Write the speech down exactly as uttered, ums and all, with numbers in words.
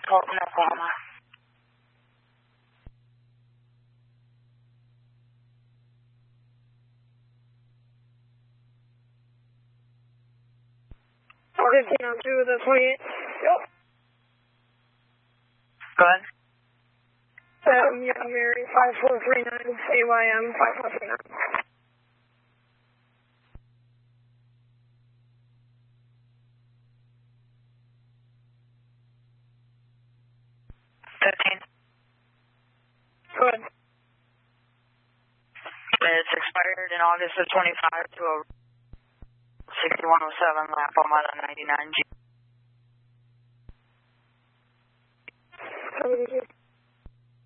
Colton, Oklahoma. four fifteen on through the twenty-eight. Yep. Go ahead. Um, Young Mary, five four three nine, A Y M, five four three nine. fifteen. Go ahead. It's expired in August of twenty-five to a sixty-one oh seven lap on Mile ninety-nine G.